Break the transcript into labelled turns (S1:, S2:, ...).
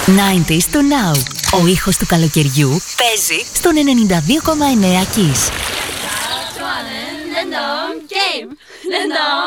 S1: 90s to now. Ο ήχος του καλοκαιριού παίζει στον 92,9 Kiss.